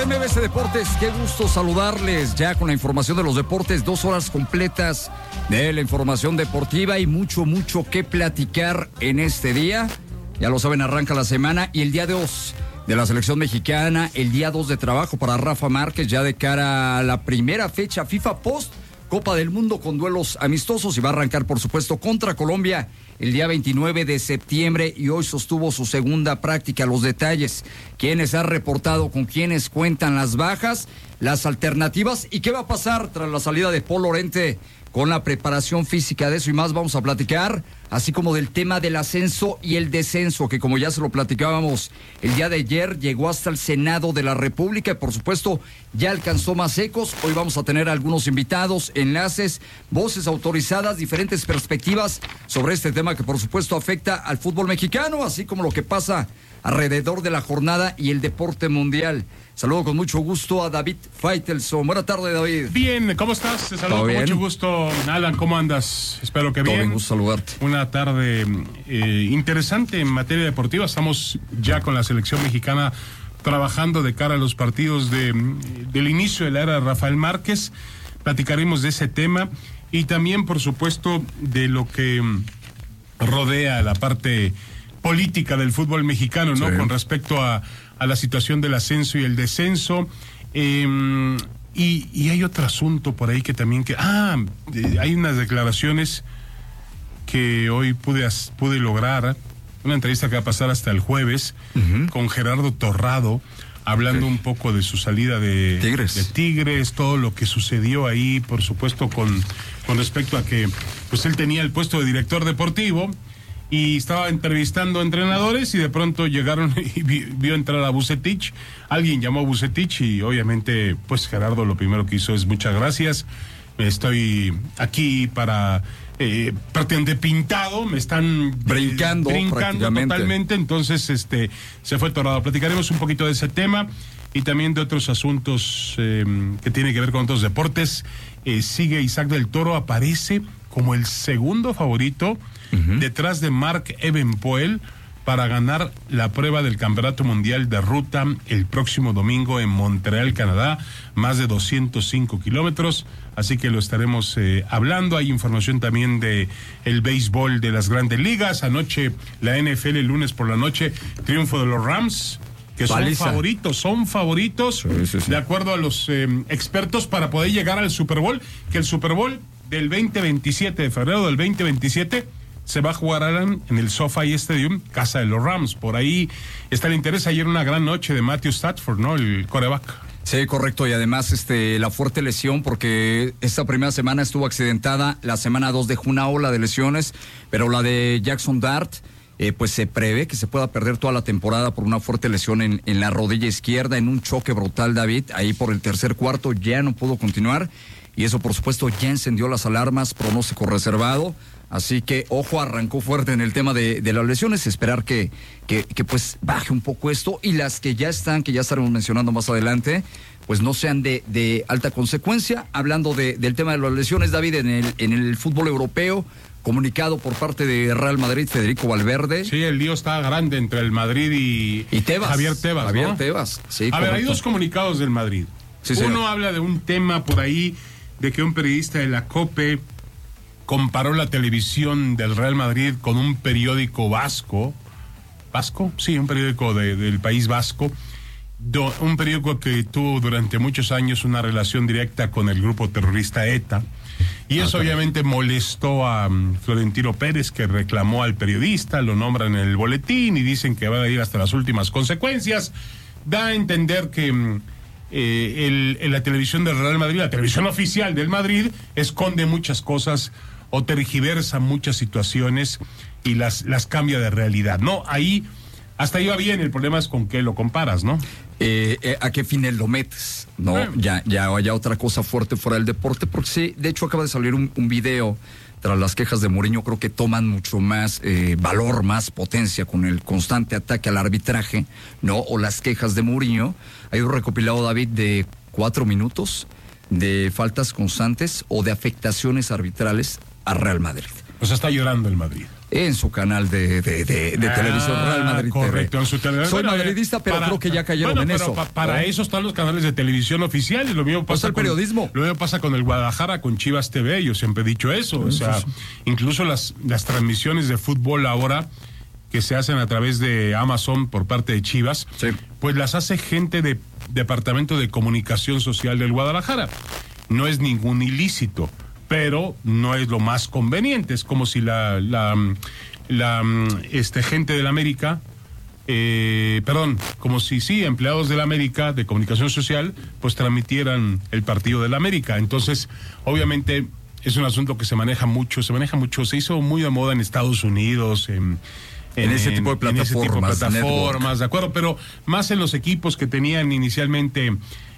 de MBC Deportes, qué gusto saludarles ya con la información de los deportes, 2 horas completas de la información deportiva y mucho que platicar en este día. Ya lo saben, arranca la semana y el día 2 de la selección mexicana, el día 2 de trabajo para Rafa Márquez ya de cara a la primera fecha FIFA Post Copa del Mundo con duelos amistosos y va a arrancar por supuesto contra Colombia el día 29 de septiembre y hoy sostuvo su segunda práctica. Los detalles, quiénes han reportado, con quiénes cuentan las bajas, las alternativas y qué va a pasar tras la salida de Paul Lorente con la preparación física. De eso y más vamos a platicar, así como del tema del ascenso y el descenso, que como ya se lo platicábamos el día de ayer, llegó hasta el Senado de la República y por supuesto ya alcanzó más ecos. Hoy vamos a tener algunos invitados, enlaces, voces autorizadas, diferentes perspectivas sobre este tema que por supuesto afecta al fútbol mexicano, así como lo que pasa alrededor de la jornada y el deporte mundial. Saludo con mucho gusto a David Faitelson. Buena tarde, David. Bien, ¿cómo estás? Te saludo con mucho gusto. Alan, ¿cómo andas? Espero que bien. Todo bien, gusto saludarte. Una tarde interesante en materia deportiva. Estamos ya con la selección mexicana trabajando de cara a los partidos del inicio de la era de Rafael Márquez. Platicaremos de ese tema y también, por supuesto, de lo que rodea la parte política del fútbol mexicano, ¿no? Sí. Con respecto a la situación del ascenso y el descenso. Y hay otro asunto por ahí que también hay unas declaraciones que hoy pude lograr, una entrevista que va a pasar hasta el jueves con Gerardo Torrado, hablando un poco de su salida de Tigres, todo lo que sucedió ahí, por supuesto con respecto a que pues él tenía el puesto de director deportivo y estaba entrevistando a entrenadores y de pronto llegaron y vio entrar a Vucetich. Alguien llamó a Vucetich y obviamente pues Gerardo lo primero que hizo es muchas gracias, estoy aquí para prácticamente pintado, me están brincando totalmente, entonces se fue Torrado. Platicaremos un poquito de ese tema y también de otros asuntos que tienen que ver con otros deportes. Sigue Isaac del Toro, aparece como el segundo favorito detrás de Mark Evenepoel para ganar la prueba del Campeonato Mundial de Ruta el próximo domingo en Montreal, Canadá, más de 205 kilómetros, así que lo estaremos hablando. Hay información también de el béisbol de las Grandes Ligas. Anoche la NFL, el lunes por la noche, triunfo de los Rams, que son favoritos, sí. De acuerdo a los expertos para poder llegar al Super Bowl, que el Super Bowl del 2027, de febrero del 2027, se va a jugar, Alan, en el SoFi Stadium, casa de los Rams. Por ahí está el interés. Ayer una gran noche de Matthew Stafford, ¿no? El quarterback. Sí, correcto, y además la fuerte lesión, porque esta primera semana estuvo accidentada, la semana 2 dejó una ola de lesiones, pero la de Jackson Dart, pues se prevé que se pueda perder toda la temporada por una fuerte lesión en la rodilla izquierda, en un choque brutal, David, ahí por el tercer cuarto ya no pudo continuar, y eso por supuesto ya encendió las alarmas, pronóstico reservado. Así que, ojo, arrancó fuerte en el tema de las lesiones, esperar que pues baje un poco esto y las que ya estaremos mencionando más adelante, pues no sean de alta consecuencia. Hablando del tema de las lesiones, David, en el fútbol europeo, comunicado por parte de Real Madrid, Federico Valverde. Sí, el lío está grande entre el Madrid y Tebas. Javier Tebas, ¿no? Javier Tebas, sí. A ver, hay dos comunicados del Madrid. Sí, uno habla de un tema por ahí, de que un periodista de la COPE comparó la televisión del Real Madrid con un periódico vasco. ¿Vasco? Sí, un periódico del País Vasco. Un periódico que tuvo durante muchos años una relación directa con el grupo terrorista ETA. Y eso obviamente molestó a Florentino Pérez, que reclamó al periodista, lo nombran en el boletín y dicen que va a ir hasta las últimas consecuencias. Da a entender que la televisión del Real Madrid, la televisión oficial del Madrid, esconde muchas cosas o tergiversa muchas situaciones y las cambia de realidad, ¿no? Ahí, hasta ahí va bien, el problema es con qué lo comparas, ¿no? ¿A qué fines lo metes? ¿No? Ya haya otra cosa fuerte fuera del deporte, porque sí, de hecho acaba de salir un video tras las quejas de Mourinho, creo que toman mucho más valor, más potencia con el constante ataque al arbitraje, ¿no? O las quejas de Mourinho. Hay un recopilado, David, de 4 minutos de faltas constantes o de afectaciones arbitrales a Real Madrid. O sea, está llorando el Madrid. en su canal de televisión Real Madrid correcto, TV. En su televisión. Soy madridista, pero creo que ya cayeron en eso. Para eso están los canales de televisión oficiales. Lo mismo pasa el periodismo. Lo mismo pasa con el Guadalajara, con Chivas TV. Yo siempre he dicho eso. O sea, incluso las transmisiones de fútbol ahora que se hacen a través de Amazon por parte de Chivas, sí, pues las hace gente de Departamento de Comunicación Social del Guadalajara. No es ningún ilícito, pero no es lo más conveniente. Es como si la gente del América, como si empleados del América de Comunicación Social, pues transmitieran el partido del América. Entonces, obviamente es un asunto que se maneja mucho, se hizo muy de moda en Estados Unidos, en ese tipo de plataformas, de acuerdo, pero más en los equipos que tenían inicialmente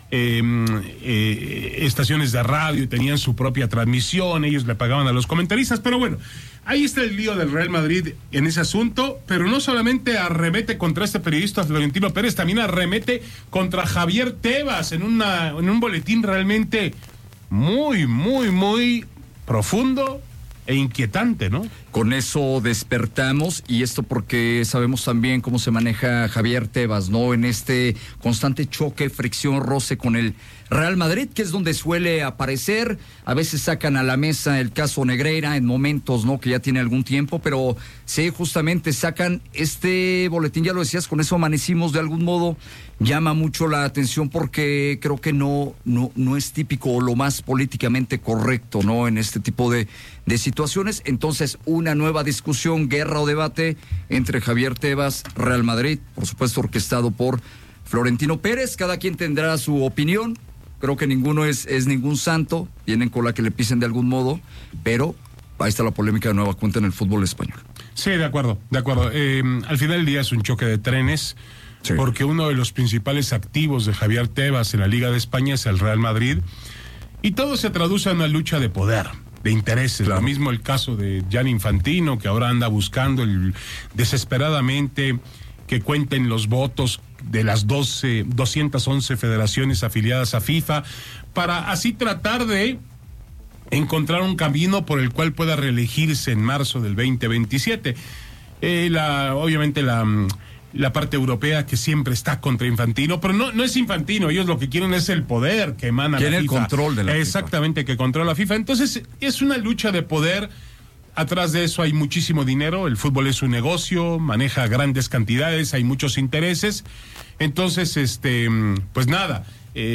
estaciones de radio y tenían su propia transmisión, ellos le pagaban a los comentaristas, pero bueno, ahí está el lío del Real Madrid en ese asunto, pero no solamente arremete contra este periodista Florentino Pérez, también arremete contra Javier Tebas en un boletín realmente muy, muy, muy profundo e inquietante, ¿no? Con eso despertamos, y esto porque sabemos también cómo se maneja Javier Tebas, ¿no? En este constante choque, fricción, roce con el Real Madrid, que es donde suele aparecer. A veces sacan a la mesa el caso Negreira en momentos, ¿no? Que ya tiene algún tiempo, pero sí, justamente sacan este boletín, ya lo decías, con eso amanecimos de algún modo. Llama mucho la atención porque creo que no es típico o lo más políticamente correcto, ¿no? En este tipo de situaciones. Entonces, una nueva discusión, guerra o debate entre Javier Tebas, Real Madrid, por supuesto orquestado por Florentino Pérez. Cada quien tendrá su opinión. Creo que ninguno es ningún santo. Tienen cola que le pisen de algún modo, pero ahí está la polémica de nueva cuenta en el fútbol español. Sí, de acuerdo. Al final del día es un choque de trenes. Sí. Porque uno de los principales activos de Javier Tebas en la Liga de España es el Real Madrid, y todo se traduce en una lucha de poder, de intereses. Claro. Lo mismo el caso de Gianni Infantino, que ahora anda buscando desesperadamente que cuenten los votos de las 211 federaciones afiliadas a FIFA, para así tratar de encontrar un camino por el cual pueda reelegirse en marzo del 2027. Obviamente la parte europea, que siempre está contra Infantino, pero no es Infantino, ellos lo que quieren es el poder que emana la FIFA. El control de la Exactamente, FIFA. Que controla la FIFA. Entonces, es una lucha de poder. Atrás de eso hay muchísimo dinero, el fútbol es un negocio, maneja grandes cantidades, hay muchos intereses. Entonces, pues nada,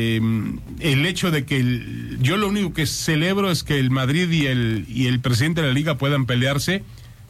el hecho de que yo lo único que celebro es que el Madrid y el presidente de la Liga puedan pelearse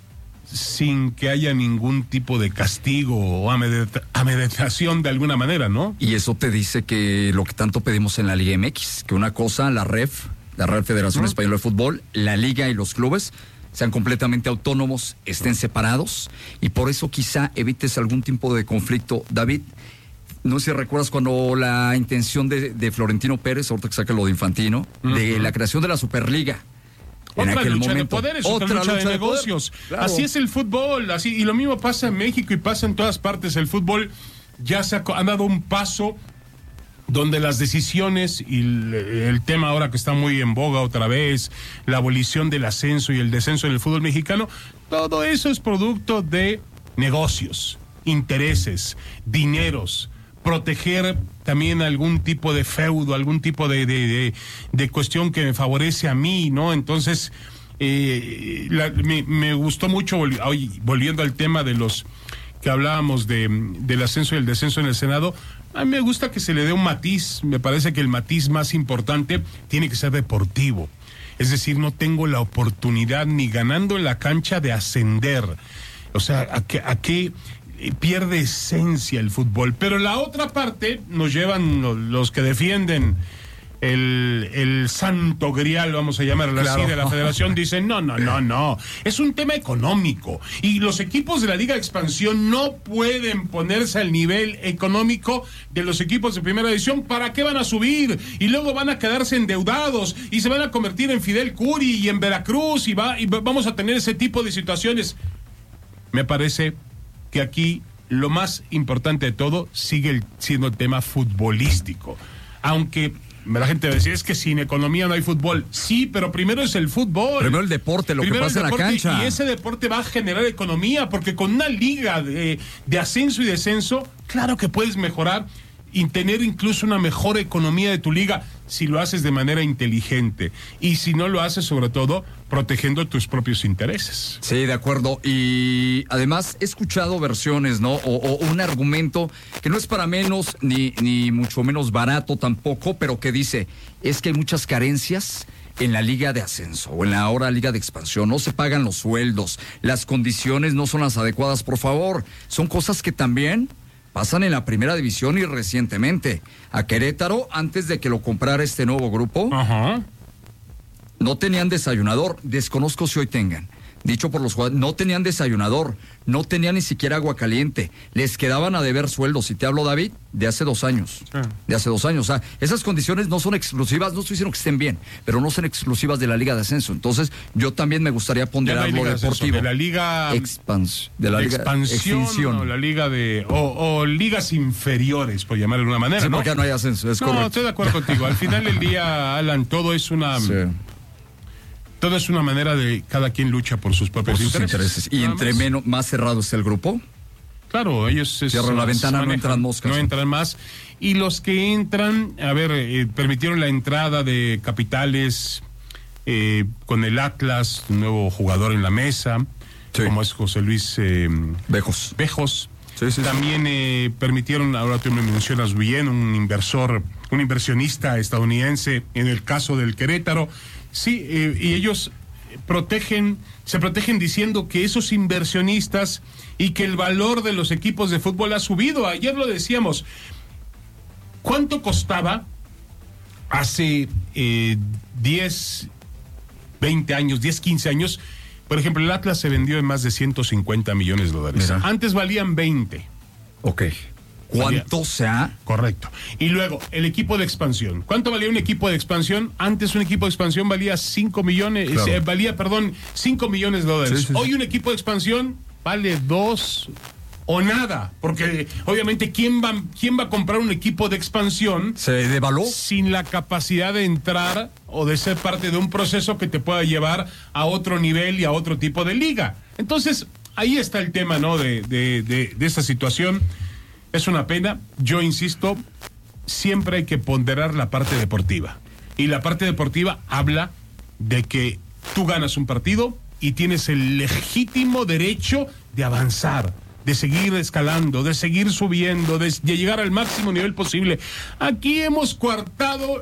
sin que haya ningún tipo de castigo o amedrentación de alguna manera, ¿no? Y eso te dice que lo que tanto pedimos en la Liga MX, que una cosa, la Real Federación Española de Fútbol, la Liga y los clubes sean completamente autónomos, estén separados, y por eso quizá evites algún tipo de conflicto. David, no sé si recuerdas cuando la intención de Florentino Pérez, ahorita que saca lo de Infantino, de la creación de la Superliga. Otra lucha de poderes, otra lucha de negocios. Claro. Así es el fútbol, así, y lo mismo pasa en México y pasa en todas partes. El fútbol ya ha dado un paso donde las decisiones y el tema ahora que está muy en boga otra vez, la abolición del ascenso y el descenso en el fútbol mexicano, todo eso es producto de negocios, intereses, dineros, proteger también algún tipo de feudo, algún tipo de cuestión que me favorece a mí, ¿no? Entonces, me gustó mucho, volviendo al tema de los que hablábamos del ascenso y el descenso en el Senado. A mí me gusta que se le dé un matiz. Me parece que el matiz más importante tiene que ser deportivo. Es decir, no tengo la oportunidad ni ganando en la cancha de ascender. O sea, ¿a qué pierde esencia el fútbol? Pero la otra parte nos llevan los que defienden el santo grial, vamos a llamarlo así, de la federación, dicen no, es un tema económico y los equipos de la Liga de Expansión no pueden ponerse al nivel económico de los equipos de primera división. ¿Para qué van a subir? Y luego van a quedarse endeudados y se van a convertir en Fidel Curi y en Veracruz y vamos a tener ese tipo de situaciones. Me parece que aquí lo más importante de todo sigue siendo el tema futbolístico, aunque la gente decía, es que sin economía no hay fútbol. Sí, pero primero es el fútbol. Primero el deporte, lo primero que pasa en la cancha. Y ese deporte va a generar economía, porque con una liga de ascenso y descenso, claro que puedes mejorar y tener incluso una mejor economía de tu liga si lo haces de manera inteligente y si no lo haces, sobre todo, protegiendo tus propios intereses. Sí, de acuerdo. Y además he escuchado versiones, ¿no? O un argumento que no es para menos ni mucho menos barato tampoco, pero que dice, es que hay muchas carencias en la liga de ascenso o en la ahora liga de expansión. No se pagan los sueldos, las condiciones no son las adecuadas. Por favor, son cosas que también pasan en la primera división y recientemente. A Querétaro, antes de que lo comprara este nuevo grupo, no tenían desayunador. Desconozco si hoy tengan. Dicho por los jugadores, no tenían desayunador, no tenían ni siquiera agua caliente. Les quedaban a deber sueldos. Y te hablo, David, de hace 2 años. Sí. De hace 2 años. O sea, esas condiciones no son exclusivas, no estoy diciendo que estén bien, de no son exclusivas de la Liga de Ascenso. Entonces, yo también me gustaría ponderar lo deportivo. De la Liga de la Liga Expansión, o la Liga de o ligas inferiores, por llamarlo de una manera. Sí, ¿no? Porque no hay ascenso, es correcto. No, estoy de acuerdo contigo. Al final del día, Alan, todo es una... Sí. Todo es una manera de cada quien lucha por sus propios intereses. Y entre más cerrado es el grupo. Claro, ellos cierran la ventana, no entran moscas. No entran más. Y los que entran, permitieron la entrada de capitales con el Atlas, un nuevo jugador en la mesa, sí, como es José Luis Bejos. Sí. También permitieron, ahora tú me mencionas bien, un inversionista estadounidense en el caso del Querétaro. Sí, y ellos se protegen diciendo que esos inversionistas y que el valor de los equipos de fútbol ha subido. Ayer lo decíamos. ¿Cuánto costaba hace 10, 20 años, 10, 15 años? Por ejemplo, el Atlas se vendió en más de $150 millones. Mira. Antes valían 20. Ok. ¿Cuánto sea? Correcto. Y luego, el equipo de expansión. ¿Cuánto valía un equipo de expansión? Antes un equipo de expansión valía 5 millones, claro. $5 millones. Sí. Hoy un equipo de expansión vale 2 o nada, porque obviamente ¿quién va a comprar un equipo de expansión? Se devaluó. Sin la capacidad de entrar o de ser parte de un proceso que te pueda llevar a otro nivel y a otro tipo de liga. Entonces, ahí está el tema, ¿no? De esta situación. Es una pena, yo insisto, siempre hay que ponderar la parte deportiva. Y la parte deportiva habla de que tú ganas un partido y tienes el legítimo derecho de avanzar, de seguir escalando, de seguir subiendo, de llegar al máximo nivel posible. Aquí hemos coartado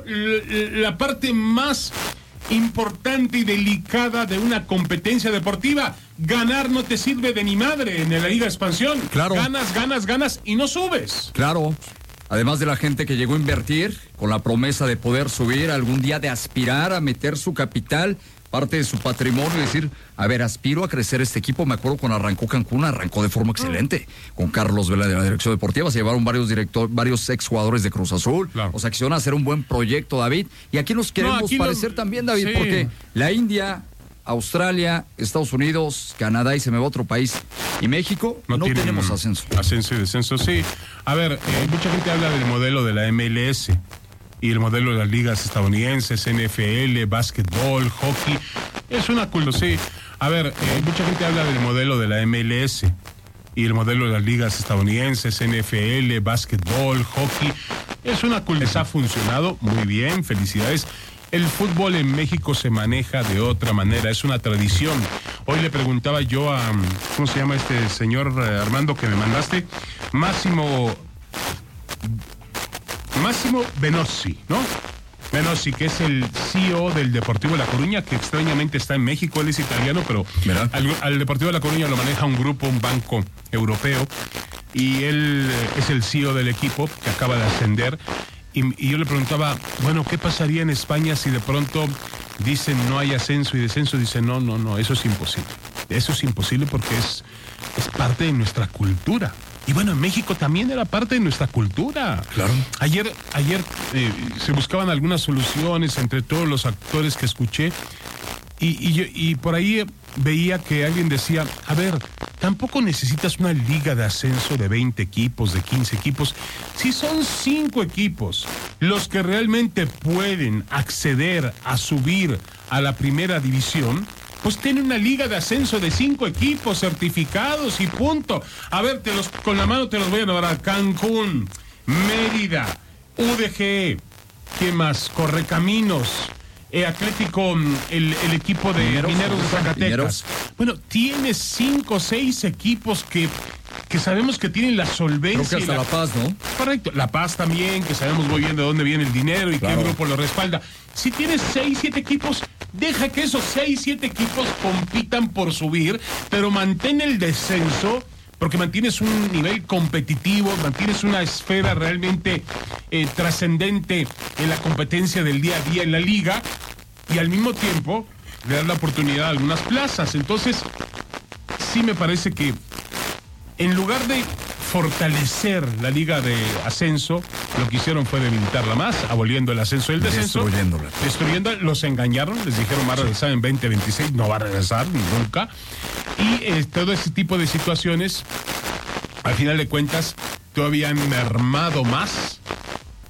la parte más importante y delicada de una competencia deportiva. Ganar no te sirve de ni madre en la Liga de Expansión. Claro. Ganas y no subes. Claro. Además de la gente que llegó a invertir con la promesa de poder subir, algún día de aspirar a meter su capital, parte de su patrimonio, y decir, a ver, aspiro a crecer este equipo. Me acuerdo cuando arrancó Cancún, arrancó de forma excelente. Con Carlos Vela de la dirección deportiva, se llevaron varios exjugadores de Cruz Azul. Claro. O sea, quisieron hacer un buen proyecto, David. Y aquí nos queremos parecer también, David, sí, porque la India, Australia, Estados Unidos, Canadá, y se me va otro país, y México, no tenemos ascenso. Ascenso y descenso, sí. A ver, mucha gente habla del modelo de la MLS y el modelo de las ligas estadounidenses, NFL, básquetbol, hockey. Es una cultura, sí. A ver, mucha gente habla del modelo de la MLS y el modelo de las ligas estadounidenses, NFL, básquetbol, hockey. Es una cultura. Les ha funcionado muy bien, felicidades. El fútbol en México se maneja de otra manera, es una tradición. Hoy le preguntaba yo a, ¿cómo se llama este señor, Armando, que me mandaste? Máximo Benossi, ¿no? Benossi, que es el CEO del Deportivo La Coruña, que extrañamente está en México. Él es italiano, pero al Deportivo La Coruña lo maneja un banco europeo, y él es el CEO del equipo que acaba de ascender. Y yo le preguntaba, bueno, ¿qué pasaría en España si de pronto dicen no hay ascenso y descenso? Dice, no, eso es imposible. Eso es imposible porque es parte de nuestra cultura. Y bueno, en México también era parte de nuestra cultura. Claro. Ayer se buscaban algunas soluciones entre todos los actores que escuché. Y por ahí veía que alguien decía, a ver, tampoco necesitas una liga de ascenso de 20 equipos, de 15 equipos. Si son 5 equipos los que realmente pueden acceder a subir a la primera división, pues tiene una liga de ascenso de 5 equipos certificados y punto. A ver, con la mano te los voy a nombrar. Cancún, Mérida, UDG, ¿qué más? Correcaminos, Atlético, el equipo de Mineros de Zacatecas. Bueno, tiene 5 o 6 equipos que sabemos que tienen la solvencia. Creo que hasta La Paz, ¿no? Correcto. La Paz también, que sabemos muy bien de dónde viene el dinero y qué grupo lo respalda. Si tienes 6, 7 equipos, deja que esos 6, 7 equipos compitan por subir, pero mantén el descenso, porque mantienes un nivel competitivo, mantienes una esfera realmente trascendente en la competencia del día a día en la liga, y al mismo tiempo le das la oportunidad a algunas plazas. Entonces, sí me parece que en lugar de fortalecer la liga de ascenso, lo que hicieron fue debilitarla más, aboliendo el ascenso y el descenso. Destruyéndola. Los engañaron, les dijeron va a regresar en 2026, no va a regresar nunca. Y todo ese tipo de situaciones, al final de cuentas, todavía han mermado más